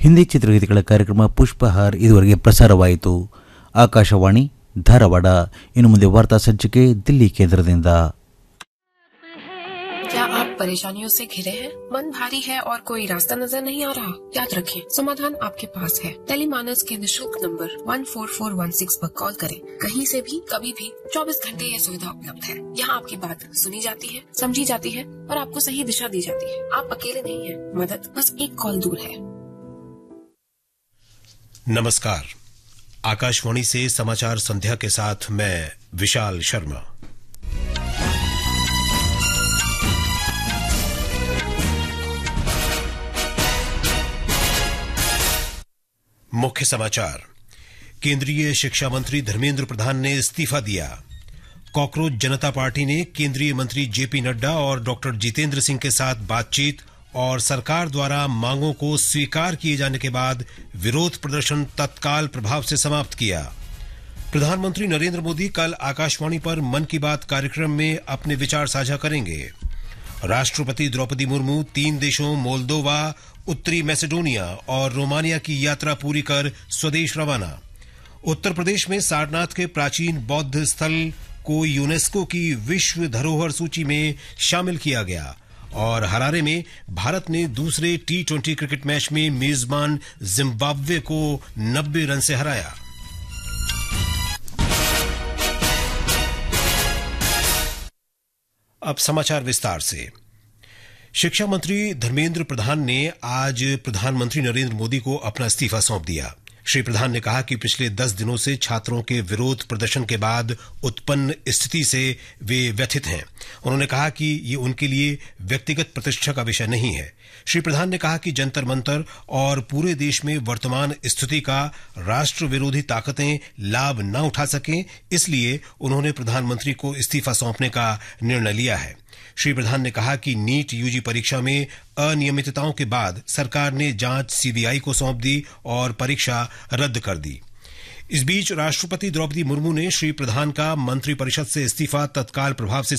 ಹಿಂದಿ ಚಿತ್ರಗೀತೆಗಳ ಕಾರ್ಯಕ್ರಮ ಪುಷ್ಪಹಾರ್ ಇದುವರೆಗೆ ಪ್ರಸಾರವಾಯಿತು. ಆಕಾಶವಾಣಿ ಧಾರವಾಡ. ಇನ್ನು ಮುಂದೆ ವಾರ್ತಾ ಸಂಚಿಕೆ ದಿಲ್ಲಿ ಕೇಂದ್ರದಿಂದ. क्या आप परेशानियों से घिरे हैं? मन भारी है और कोई रास्ता नजर नहीं आ रहा? याद रखें, समाधान आपके पास है. टेलीमानस के निःशुल्क नंबर 14416 पर कॉल करें. कहीं से भी कभी भी 24 घंटे यह सुविधा उपलब्ध है. यहाँ आपकी बात सुनी जाती है, समझी जाती है और आपको सही दिशा दी जाती है. आप अकेले नहीं हैं. मदद बस एक कॉल दूर है. नमस्कार. आकाशवाणी से समाचार संध्या के साथ मैं विशाल शर्मा. मुख्य समाचार. केंद्रीय शिक्षा मंत्री धर्मेंद्र प्रधान ने इस्तीफा दिया. कॉकरोच जनता पार्टी ने केंद्रीय मंत्री जेपी नड्डा और डॉक्टर जितेंद्र सिंह के साथ बातचीत और सरकार द्वारा मांगों को स्वीकार किए जाने के बाद विरोध प्रदर्शन तत्काल प्रभाव से समाप्त किया. प्रधानमंत्री नरेंद्र मोदी कल आकाशवाणी पर मन की बात कार्यक्रम में अपने विचार साझा करेंगे. राष्ट्रपति द्रौपदी मुर्मू 3 देशों मोल्दोवा, उत्तरी मैसेडोनिया और रोमानिया की यात्रा पूरी कर स्वदेश रवाना. उत्तर प्रदेश में सारनाथ के प्राचीन बौद्ध स्थल को यूनेस्को की विश्व धरोहर सूची में शामिल किया गया. और हरारे में भारत ने दूसरे T20 क्रिकेट मैच में मेजबान जिम्बाब्वे को 90 रन से हराया. अब समाचार विस्तार से. शिक्षा मंत्री धर्मेंद्र प्रधान ने आज प्रधानमंत्री नरेंद्र मोदी को अपना इस्तीफा सौंप दिया. श्री प्रधान ने कहा कि पिछले 10 दिनों से छात्रों के विरोध प्रदर्शन के बाद उत्पन्न स्थिति से वे व्यथित हैं. उन्होंने कहा कि ये उनके लिए व्यक्तिगत प्रतिष्ठा का विषय नहीं है. श्री प्रधान ने कहा कि जंतर मंतर और पूरे देश में वर्तमान स्थिति का राष्ट्र विरोधी ताकतें लाभ न उठा सकें, इसलिए उन्होंने प्रधानमंत्री को इस्तीफा सौंपने का निर्णय लिया है. श्री प्रधान ने कहा कि नीट यूजी परीक्षा में अनियमितताओं के बाद सरकार ने जांच सीबीआई को सौंप दी और परीक्षा रद्द कर दी. इस बीच राष्ट्रपति द्रौपदी मुर्मू ने श्री प्रधान का मंत्रिपरिषद से इस्तीफा तत्काल प्रभाव से